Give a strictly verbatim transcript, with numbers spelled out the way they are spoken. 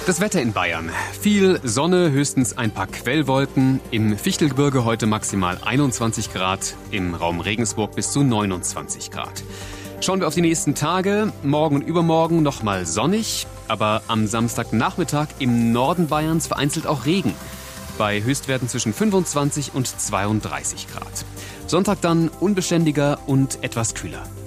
Das Wetter in Bayern. Viel Sonne, höchstens ein paar Quellwolken. Im Fichtelgebirge heute maximal einundzwanzig Grad, im Raum Regensburg bis zu neunundzwanzig Grad. Schauen wir auf die nächsten Tage. Morgen und übermorgen nochmal sonnig, aber am Samstagnachmittag im Norden Bayerns vereinzelt auch Regen. Bei Höchstwerten zwischen fünfundzwanzig und zweiunddreißig Grad. Sonntag dann unbeständiger und etwas kühler.